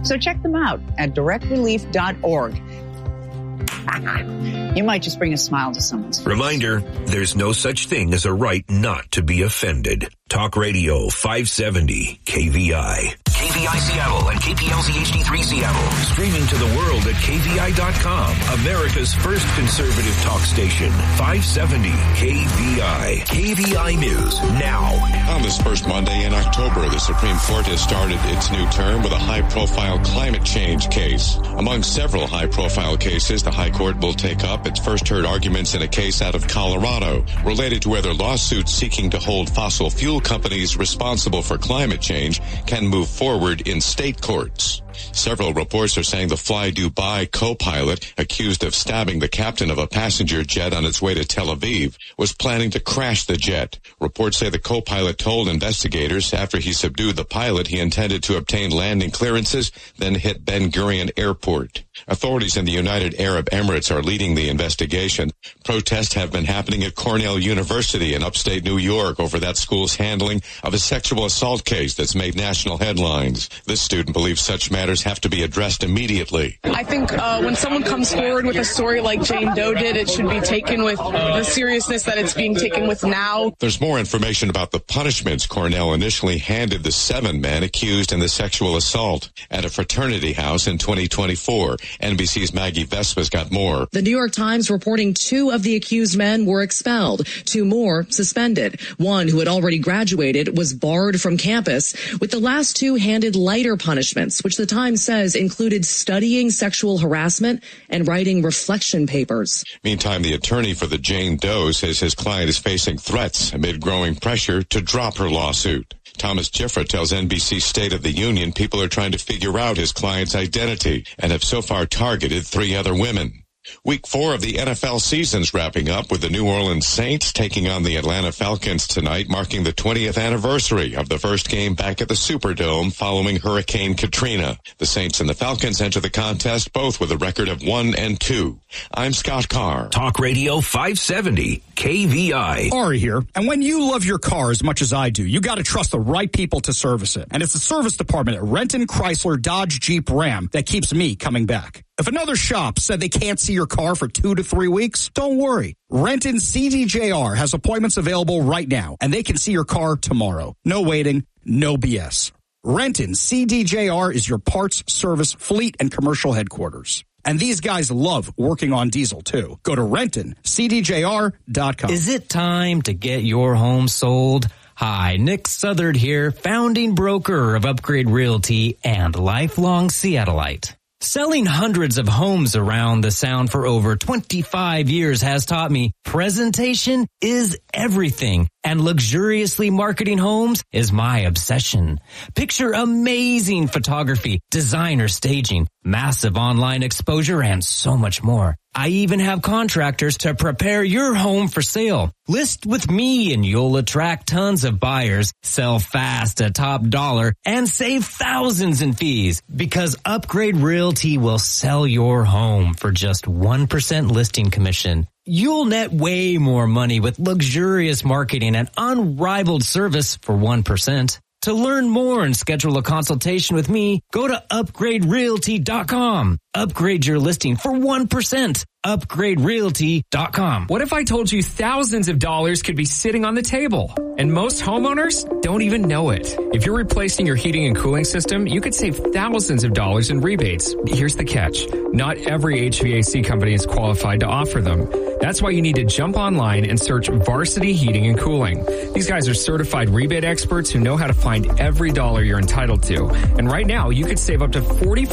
So check them out at directrelief.org. You might just bring a smile to someone's face. Reminder, there's no such thing as a right not to be offended. Talk Radio 570 KVI. KVI Seattle and KPLZ HD3 Seattle. Streaming to the world at KVI.com. America's first conservative talk station. 570 KVI. KVI News now. On this first Monday in October, the Supreme Court has started its new term with a high-profile climate change case. Among several high-profile cases, the High Court will take up its first heard arguments in a case out of Colorado related to whether lawsuits seeking to hold fossil fuel companies responsible for climate change can move forward in state courts. Several reports are saying the Fly Dubai co-pilot, accused of stabbing the captain of a passenger jet on its way to Tel Aviv, was planning to crash the jet. Reports say the co-pilot told investigators after he subdued the pilot he intended to obtain landing clearances, then hit Ben Gurion Airport. Authorities in the United Arab Emirates are leading the investigation. Protests have been happening at Cornell University in upstate New York over that school's handling of a sexual assault case that's made national headlines. This student believes such matters have to be addressed immediately. I think when someone comes forward with a story like Jane Doe did, it should be taken with the seriousness that it's being taken with now. There's more information about the punishments Cornell initially handed the 7 men accused in the sexual assault at a fraternity house in 2024. NBC's Maggie Vespa's got more. The New York Times reporting 2 of the accused men were expelled, 2 more suspended. One who had already graduated was barred from campus, with the last 2 handed lighter punishments, which the Times says included studying sexual harassment and writing reflection papers. Meantime, the attorney for the Jane Doe says his client is facing threats amid growing pressure to drop her lawsuit. Thomas Gifford tells NBC State of the Union people are trying to figure out his client's identity and have so far targeted 3 other women. Week 4 of the NFL season's wrapping up with the New Orleans Saints taking on the Atlanta Falcons tonight, marking the 20th anniversary of the first game back at the Superdome following Hurricane Katrina. The Saints and the Falcons enter the contest both with a record of 1-2. I'm Scott Carr. Talk Radio 570 KVI. Ari here. And when you love your car as much as I do, you got to trust the right people to service it. And it's the service department at Renton Chrysler Dodge Jeep Ram that keeps me coming back. If another shop said they can't see your car for 2 to 3 weeks, don't worry. Renton CDJR has appointments available right now, and they can see your car tomorrow. No waiting, no BS. Renton CDJR is your parts, service, fleet, and commercial headquarters. And these guys love working on diesel, too. Go to RentonCDJR.com. Is it time to get your home sold? Hi, Nick Southard here, founding broker of Upgrade Realty and lifelong Seattleite. Selling hundreds of homes around the Sound for over 25 years has taught me presentation is everything, and luxuriously marketing homes is my obsession. Picture amazing photography, designer staging, massive online exposure, and so much more. I even have contractors to prepare your home for sale. List with me and you'll attract tons of buyers, sell fast at top dollar, and save thousands in fees because Upgrade Realty will sell your home for just 1% listing commission. You'll net way more money with luxurious marketing and unrivaled service for 1%. To learn more and schedule a consultation with me, go to upgraderealty.com. Upgrade your listing for 1%. upgraderealty.com. What if I told you thousands of dollars could be sitting on the table? And most homeowners don't even know it. If you're replacing your heating and cooling system, you could save thousands of dollars in rebates. Here's the catch. Not every HVAC company is qualified to offer them. That's why you need to jump online and search Varsity Heating and Cooling. These guys are certified rebate experts who know how to find every dollar you're entitled to. And right now, you could save up to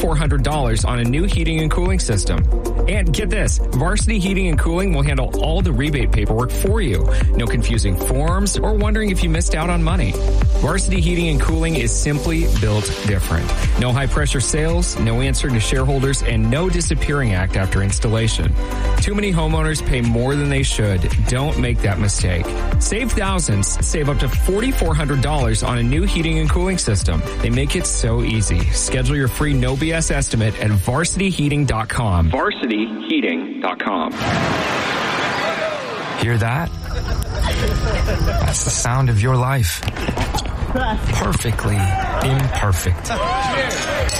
$4,400 on a new heating and cooling system. And get this, Varsity Heating and Cooling will handle all the rebate paperwork for you. No confusing forms or wondering if you missed out on money. Varsity Heating and Cooling is simply built different. No high pressure sales, no answering to shareholders, and no disappearing act after installation. Too many homeowners pay more than they should. Don't make that mistake. Save thousands. Save up to $4,400 on a new heating and cooling system. They make it so easy. Schedule your free no BS estimate at varsityheating.com. varsityheating.com. Hear that? That's the sound of your life. Perfectly imperfect.